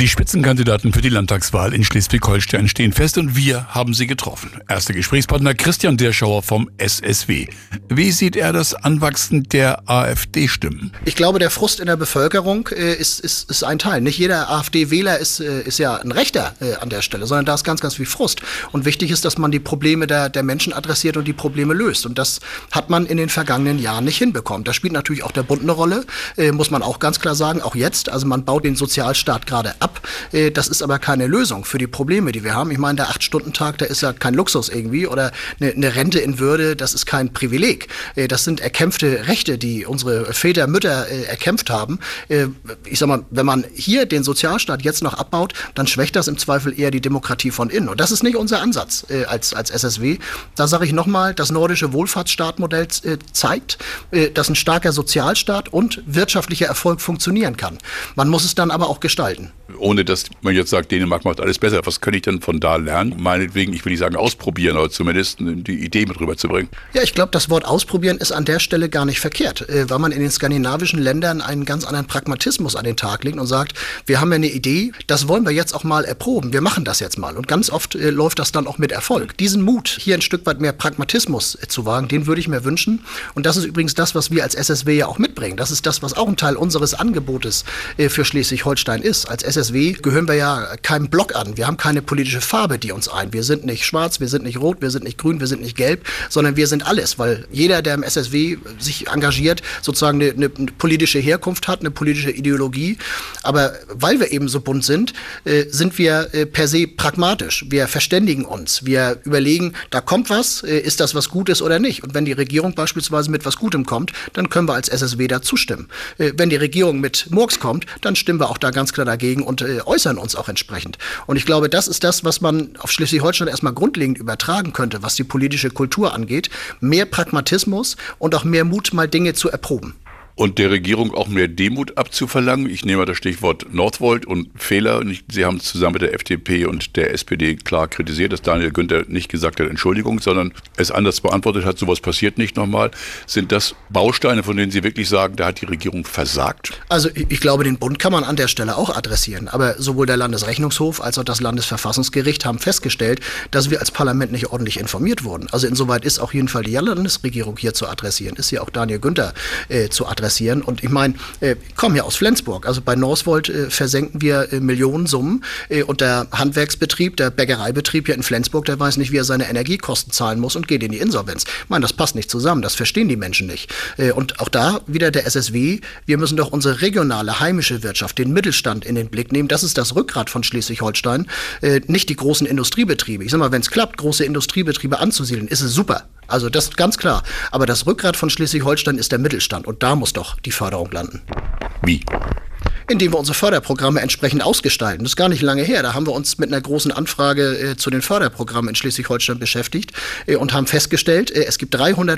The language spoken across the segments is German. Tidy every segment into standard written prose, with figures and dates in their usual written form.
Die Spitzenkandidaten für die Landtagswahl in Schleswig-Holstein stehen fest und wir haben sie getroffen. Erster Gesprächspartner Christian Derschauer vom SSW. Wie sieht er das Anwachsen der AfD-Stimmen? Ich glaube, der Frust in der Bevölkerung ist ein Teil. Nicht jeder AfD-Wähler ist ja ein Rechter an der Stelle, sondern da ist ganz, ganz viel Frust. Und wichtig ist, dass man die Probleme der Menschen adressiert und die Probleme löst. Und das hat man in den vergangenen Jahren nicht hinbekommen. Da spielt natürlich auch der Bund eine Rolle, muss man auch ganz klar sagen, auch jetzt. Also man baut den Sozialstaat gerade ab. Das ist aber keine Lösung für die Probleme, die wir haben. Ich meine, der 8-Stunden-Tag, der ist ja kein Luxus irgendwie oder eine Rente in Würde, das ist kein Privileg. Das sind erkämpfte Rechte, die unsere Väter, Mütter erkämpft haben. Ich sag mal, wenn man hier den Sozialstaat jetzt noch abbaut, dann schwächt das im Zweifel eher die Demokratie von innen. Und das ist nicht unser Ansatz als SSW. Da sage ich nochmal, das nordische Wohlfahrtsstaatmodell zeigt, dass ein starker Sozialstaat und wirtschaftlicher Erfolg funktionieren kann. Man muss es dann aber auch gestalten. Ohne dass man jetzt sagt, Dänemark macht alles besser. Was kann ich denn von da lernen? Meinetwegen, ich will nicht sagen ausprobieren, aber zumindest die Idee mit rüberzubringen. Ja, ich glaube, das Wort ausprobieren ist an der Stelle gar nicht verkehrt, weil man in den skandinavischen Ländern einen ganz anderen Pragmatismus an den Tag legt und sagt, wir haben ja eine Idee, das wollen wir jetzt auch mal erproben, wir machen das jetzt mal. Und ganz oft läuft das dann auch mit Erfolg. Diesen Mut, hier ein Stück weit mehr Pragmatismus zu wagen, den würde ich mir wünschen. Und das ist übrigens das, was wir als SSW ja auch mitbringen. Das ist das, was auch ein Teil unseres Angebotes für Schleswig-Holstein ist. Als SSW gehören wir ja keinem Block an. Wir haben keine politische Farbe, die uns ein. Wir sind nicht schwarz, wir sind nicht rot, wir sind nicht grün, wir sind nicht gelb, sondern wir sind alles, weil jeder, der im SSW sich engagiert, sozusagen eine politische Herkunft hat, eine politische Ideologie. Aber weil wir eben so bunt sind, sind wir per se pragmatisch. Wir verständigen uns. Wir überlegen, da kommt was, ist das was Gutes oder nicht? Und wenn die Regierung beispielsweise mit was Gutem kommt, dann können wir als SSW da zustimmen. Wenn die Regierung mit Murks kommt, dann stimmen wir auch da ganz klar dagegen und äußern uns auch entsprechend. Und ich glaube, das ist das, was man auf Schleswig-Holstein erstmal grundlegend übertragen könnte, was die politische Kultur angeht. Mehr Pragmatismus und auch mehr Mut, mal Dinge zu erproben. Und der Regierung auch mehr Demut abzuverlangen. Ich nehme das Stichwort Northvolt und Fehler. Sie haben es zusammen mit der FDP und der SPD klar kritisiert, dass Daniel Günther nicht gesagt hat, Entschuldigung, sondern es anders beantwortet hat, sowas passiert nicht nochmal. Sind das Bausteine, von denen Sie wirklich sagen, da hat die Regierung versagt? Also ich glaube, den Bund kann man an der Stelle auch adressieren. Aber sowohl der Landesrechnungshof als auch das Landesverfassungsgericht haben festgestellt, dass wir als Parlament nicht ordentlich informiert wurden. Also insoweit ist auf jeden Fall die Landesregierung hier zu adressieren, ist hier auch Daniel Günther zu adressieren. Und ich meine, ich komme ja aus Flensburg, also bei Northvolt versenken wir Millionensummen und der Handwerksbetrieb, der Bäckereibetrieb hier in Flensburg, der weiß nicht, wie er seine Energiekosten zahlen muss und geht in die Insolvenz. Ich meine, das passt nicht zusammen, das verstehen die Menschen nicht. Und auch da wieder der SSW, wir müssen doch unsere regionale, heimische Wirtschaft, den Mittelstand in den Blick nehmen. Das ist das Rückgrat von Schleswig-Holstein, nicht die großen Industriebetriebe. Ich sag mal, wenn es klappt, große Industriebetriebe anzusiedeln, ist es super. Also das ist ganz klar. Aber das Rückgrat von Schleswig-Holstein ist der Mittelstand und da muss doch die Förderung landen. Wie? Indem wir unsere Förderprogramme entsprechend ausgestalten. Das ist gar nicht lange her. Da haben wir uns mit einer großen Anfrage zu den Förderprogrammen in Schleswig-Holstein beschäftigt und haben festgestellt, es gibt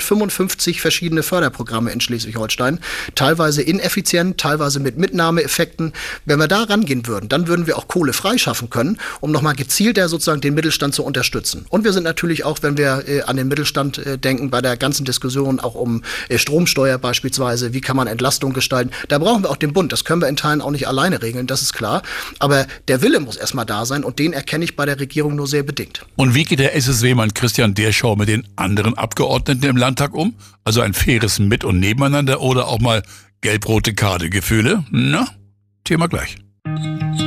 355 verschiedene Förderprogramme in Schleswig-Holstein, teilweise ineffizient, teilweise mit Mitnahmeeffekten. Wenn wir da rangehen würden, dann würden wir auch Kohle freischaffen können, um nochmal gezielter sozusagen den Mittelstand zu unterstützen. Und wir sind natürlich auch, wenn wir an den Mittelstand denken, bei der ganzen Diskussion auch um Stromsteuer beispielsweise, wie kann man Entlastung gestalten, da brauchen wir auch den Bund. Das können wir in Teilen auch nicht alleine regeln, das ist klar. Aber der Wille muss erstmal da sein und den erkenne ich bei der Regierung nur sehr bedingt. Und wie geht der SSW-Mann Christian Derschauer mit den anderen Abgeordneten im Landtag um? Also ein faires Mit- und Nebeneinander oder auch mal gelb-rote Karte-Gefühle? Na, Thema gleich.